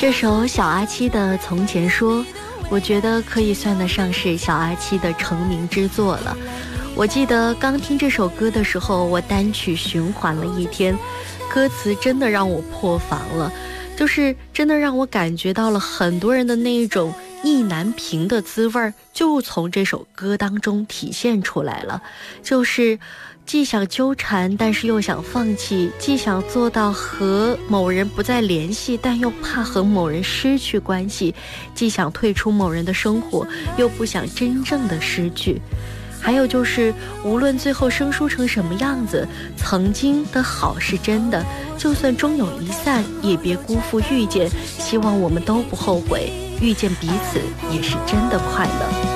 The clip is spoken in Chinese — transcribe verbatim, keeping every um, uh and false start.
这首小阿七的《从前说》，我觉得可以算得上是小阿七的成名之作了。我记得刚听这首歌的时候，我单曲循环了一天，歌词真的让我破防了，就是真的让我感觉到了很多人的那一种意难平的滋味，就从这首歌当中体现出来了。就是既想纠缠，但是又想放弃；既想做到和某人不再联系，但又怕和某人失去关系；既想退出某人的生活，又不想真正的失去。还有就是，无论最后生疏成什么样子，曾经的好是真的，就算终有一散，也别辜负遇见。希望我们都不后悔，遇见彼此也是真的快乐。